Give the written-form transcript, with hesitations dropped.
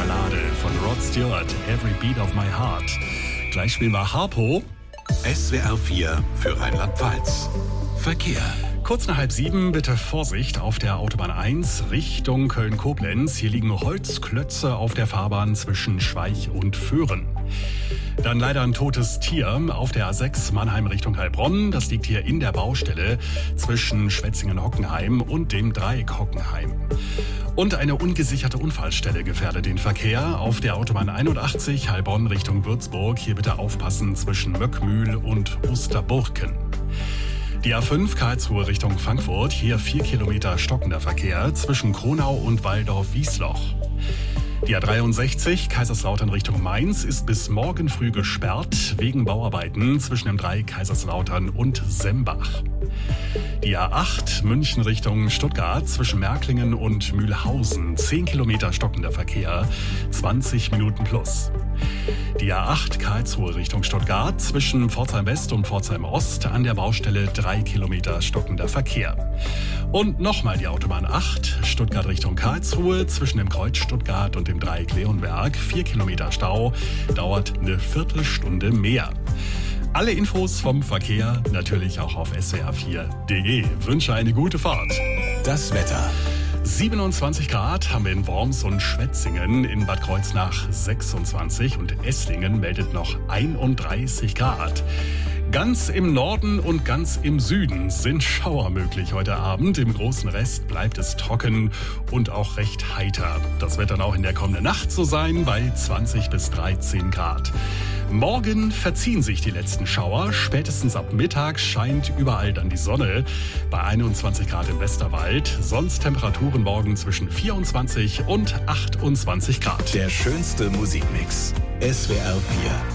Ballade von Rod Stewart, Every Beat of My Heart. Gleich spielen wir Harpo. SWR 4 für Rheinland-Pfalz. Verkehr. Kurz nach 6:30 bitte Vorsicht auf der Autobahn 1 Richtung Köln-Koblenz. Hier liegen Holzklötze auf der Fahrbahn zwischen Schweich und Föhren. Dann leider ein totes Tier auf der A6 Mannheim Richtung Heilbronn. Das liegt hier in der Baustelle zwischen Schwetzingen-Hockenheim und dem Dreieck Hockenheim. Und eine ungesicherte Unfallstelle gefährdet den Verkehr auf der Autobahn 81 Heilbronn Richtung Würzburg. Hier bitte aufpassen zwischen Möckmühl und Osterburken. Die A5 Karlsruhe Richtung Frankfurt, hier 4 Kilometer stockender Verkehr zwischen Kronau und Walldorf-Wiesloch. Die A63 Kaiserslautern Richtung Mainz ist bis morgen früh gesperrt wegen Bauarbeiten zwischen dem Dreieck Kaiserslautern und Sembach. Die A8 München Richtung Stuttgart zwischen Märklingen und Mühlhausen, 10 Kilometer stockender Verkehr, 20 Minuten plus. Die A8 Karlsruhe Richtung Stuttgart zwischen Pforzheim West und Pforzheim Ost an der Baustelle 3 Kilometer stockender Verkehr. Und nochmal die Autobahn 8 Stuttgart Richtung Karlsruhe zwischen dem Kreuz Stuttgart und dem Dreieck Leonberg, 4 Kilometer Stau, dauert eine Viertelstunde mehr. Alle Infos vom Verkehr natürlich auch auf swr4.de. Wünsche eine gute Fahrt. Das Wetter. 27 Grad haben wir in Worms und Schwetzingen, in Bad Kreuznach 26 und Esslingen meldet noch 31 Grad. Ganz im Norden und ganz im Süden sind Schauer möglich heute Abend. Im großen Rest bleibt es trocken und auch recht heiter. Das wird dann auch in der kommenden Nacht so sein, bei 20 bis 13 Grad. Morgen verziehen sich die letzten Schauer. Spätestens ab Mittag scheint überall dann die Sonne. Bei 21 Grad im Westerwald. Sonst Temperaturen morgen zwischen 24 und 28 Grad. Der schönste Musikmix. SWR 4.